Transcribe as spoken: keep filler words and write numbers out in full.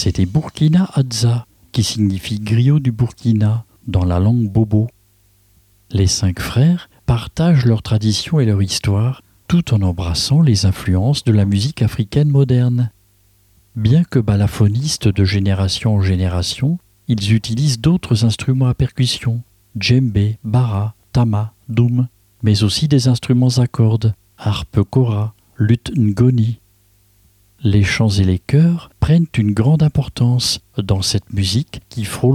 C'était Burkina Hadza, qui signifie griot du Burkina dans la langue bobo. Les cinq frères partagent leur tradition et leur histoire tout en embrassant les influences de la musique africaine moderne. Bien que balafoninistes de génération en génération, ils utilisent d'autres instruments à percussion, djembé, bara, tama, doum, mais aussi des instruments à cordes, harpe kora, luth ngoni. Les chants et les chœurs prennent une grande importance dans cette musique qui frôle